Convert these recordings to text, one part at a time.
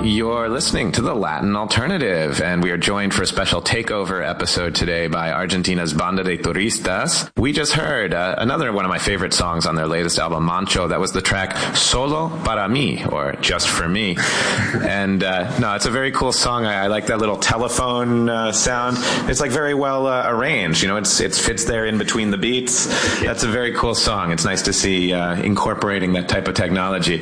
You're listening to the Latin Alternative, and we are joined for a special takeover episode today by Argentina's Banda de Turistas. We just heard another one of my favorite songs on their latest album, Mancho. That was the track Solo para mí, or Just for Me. And no, it's a very cool song. I like that little telephone sound. It's like very well arranged. You know, it fits there in between the beats. That's a very cool song. It's nice to see incorporating that type of technology.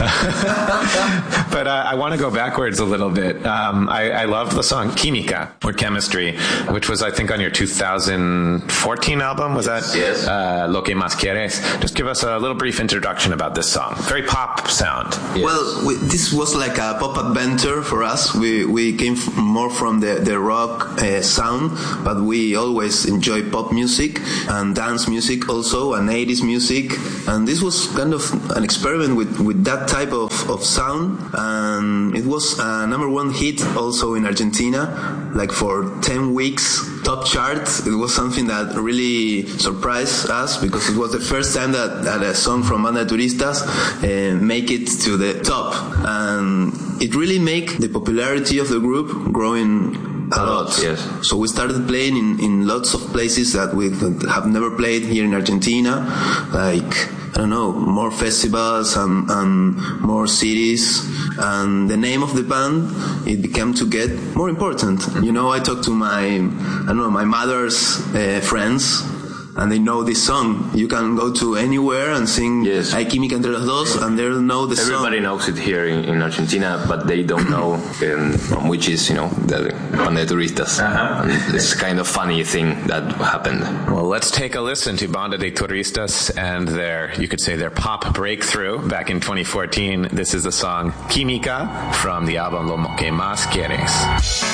But I want to go backwards a little bit. I love the song Química, or Chemistry, which was, I think, on your 2014 album. Was that? Yes. Lo que más quieres. Just give us a little brief introduction about this song. Very pop sound. Yes. Well, this was like a pop adventure for us. We came more from the rock sound, but we always enjoy pop music and dance music also, and 80s music. And this was kind of an experiment with that type of sound. And it was a number one hit also in Argentina, like for 10 weeks, top charts. It was something that really surprised us because it was the first time that a song from Banda de Turistas make it to the top. And it really made the popularity of the group growing a lot. Yes. So we started playing in lots of places that we have never played here in Argentina, like, I don't know, more festivals and more cities. And the name of the band, it began to get more important. You know, I talked to my mother's friends, and they know this song. You can go to anywhere and sing Hay Química entre los dos, and they'll know the song. Everybody knows it here in Argentina, but they don't know from which is, the Banda de Turistas. And it's kind of funny thing that happened. Well, let's take a listen to Banda de Turistas and their pop breakthrough back in 2014. This is the song Química from the album Lo que más quieres.